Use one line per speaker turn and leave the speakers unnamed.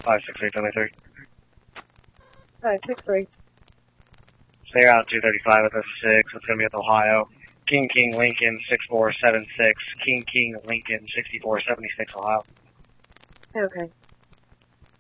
56373.
563.
Stay out 235 with us 6. It's going to be at Ohio. King Lincoln 6476. King Lincoln 6476 Ohio.
Okay.